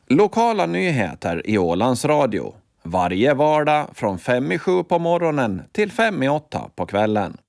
Lokala nyheter i Ålands Radio. Varje vardag från 5:07 på morgonen till 5:08 på kvällen.